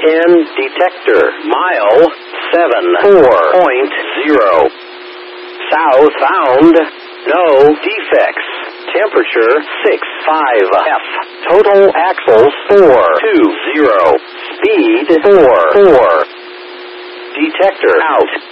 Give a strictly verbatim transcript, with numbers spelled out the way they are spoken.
N detector. Mile seven four point zero. South bound. No defects. Temperature six five F. Total axles four two zero. Speed four four. Detector out.